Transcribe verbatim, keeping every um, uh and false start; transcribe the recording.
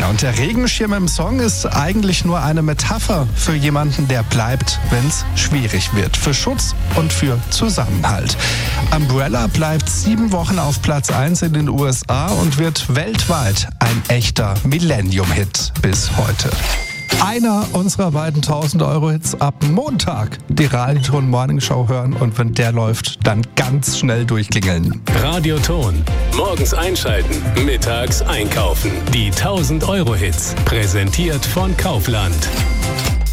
Ja, und der Regenschirm im Song ist eigentlich nur eine Metapher für jemanden, der bleibt, wenn es schwierig wird. Für Schutz und für Zusammenhalt. Umbrella bleibt sieben Wochen auf Platz eins in den U S A und wird weltweit ein echter Millennium-Hit bis heute. Einer unserer beiden tausend-Euro-Hits ab Montag. Die Radioton Morning Show hören und wenn der läuft, dann ganz schnell durchklingeln. Radioton. Morgens einschalten, mittags einkaufen. Die tausend-Euro-Hits. Präsentiert von Kaufland.